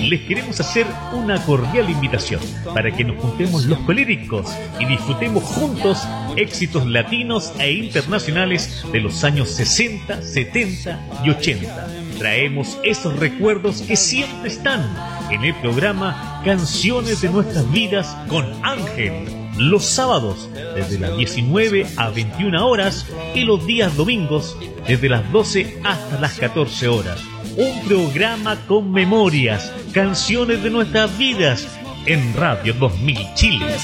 les queremos hacer una cordial invitación para que nos juntemos los colíricos y disfrutemos juntos éxitos latinos e internacionales de los años 60, 70 y 80. Traemos esos recuerdos que siempre están en el programa Canciones de Nuestras Vidas con Ángel, los sábados desde las 19 a 21 horas y los días domingos desde las 12 hasta las 14 horas. Un programa con memorias, canciones de nuestras vidas en Radio 2000 Chile.